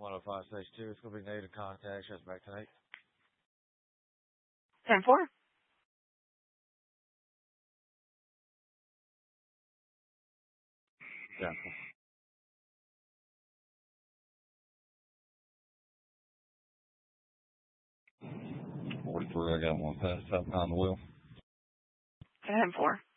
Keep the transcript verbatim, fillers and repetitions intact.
one oh five stage two. It's going to be negative contact. Just back tonight. ten four. Yeah. forty-three. I got one passed up on the wheel. ten four.